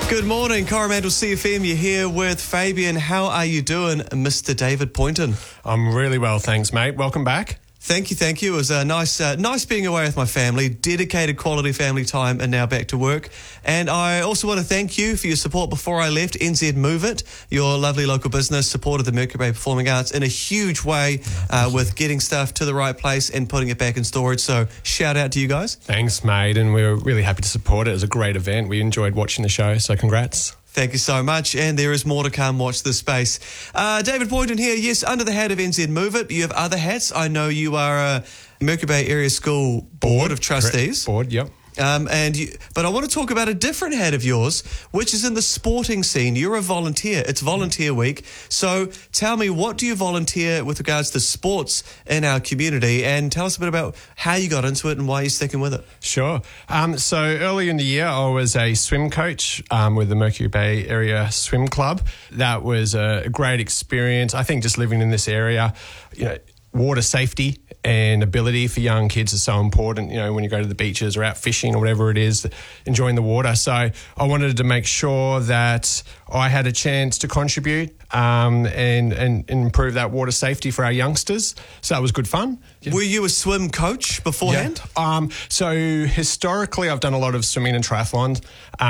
Good morning, Coromandel CFM. You're here with Fabian. How are you doing, Mr. David Poynton? I'm really well, thanks, mate. Welcome back. Thank you. It was nice being away with my family, dedicated quality family time, and now back to work. And I also want to thank you for your support before I left. NZ Move It, your lovely local business, supported the Mercury Bay Performing Arts in a huge way with getting stuff to the right place and putting it back in storage. So shout out to you guys. Thanks, mate. And we were really happy to support it. It was a great event. We enjoyed watching the show, so congrats. Thank you so much, and there is more to come. Watch this space. David Poynton here, yes, under the hat of NZ Move It. You have other hats. I know you are a Mercury Bay Area School Board of Trustees. Board, yep. But I want to talk about a different hat of yours, which is in the sporting scene. You're a volunteer. It's volunteer week. So tell me, what do you volunteer with regards to sports in our community? And tell us a bit about how you got into it and why you're sticking with it. Sure. So early in the year, I was a swim coach with the Mercury Bay Area Swim Club. That was a great experience. I think just living in this area, water safety and ability for young kids is so important, when you go to the beaches or out fishing or whatever it is, enjoying the water. So I wanted to make sure that I had a chance to contribute and improve that water safety for our youngsters. So that was good fun. Yeah. Were you a swim coach beforehand? Yeah. So historically, I've done a lot of swimming and triathlons,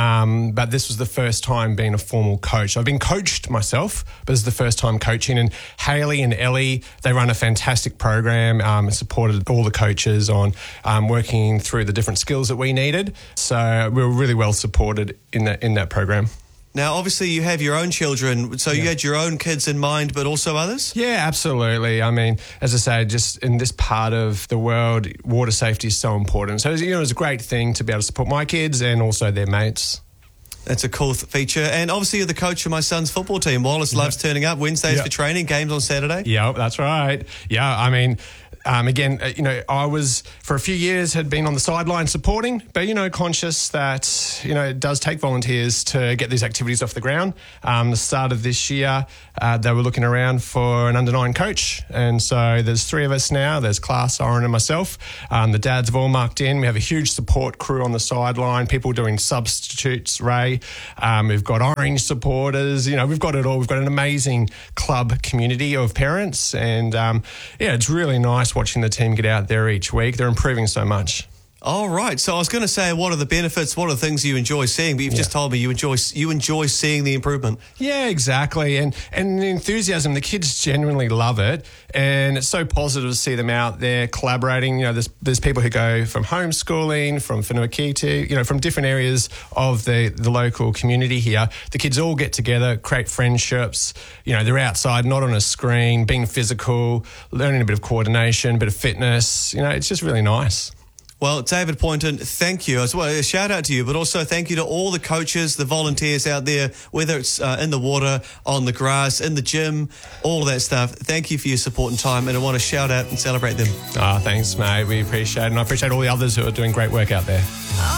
but this was the first time being a formal coach. I've been coached myself, but this is the first time coaching. And Hayley and Ellie, they run a fantastic program and supported all the coaches on working through the different skills that we needed. So we were really well supported in that program. Now, obviously, you have your own children, so you had your own kids in mind, but also others? Yeah, absolutely. I mean, as I say, just in this part of the world, water safety is so important. So, it was a great thing to be able to support my kids and also their mates. That's a cool feature. And obviously, you're the coach of my son's football team. Wallace loves turning up Wednesdays for training, games on Saturday. Yeah, that's right. Yeah, I mean, again, I was, for a few years, had been on the sideline supporting, but, conscious that, it does take volunteers to get these activities off the ground. The start of this year, they were looking around for an under-9 coach. And so there's 3 of us now. There's Class, Oren and myself. The dads have all marked in. We have a huge support crew on the sideline, people doing substitutes, Ray. We've got orange supporters. We've got it all. We've got an amazing club community of parents. And, it's really nice watching the team get out there each week. They're improving so much. All right. So I was going to say, what are the benefits? What are the things you enjoy seeing? But you've just told me you enjoy seeing the improvement. Yeah, exactly. And the enthusiasm, the kids genuinely love it. And it's so positive to see them out there collaborating. There's people who go from homeschooling, from Whanuakita, from different areas of the local community here. The kids all get together, create friendships. They're outside, not on a screen, being physical, learning a bit of coordination, a bit of fitness. It's just really nice. Well, David Poynton, thank you. As well, a shout out to you, but also thank you to all the coaches, the volunteers out there, whether it's in the water, on the grass, in the gym, all of that stuff. Thank you for your support and time, and I want to shout out and celebrate them. Thanks, mate. We appreciate it, and I appreciate all the others who are doing great work out there.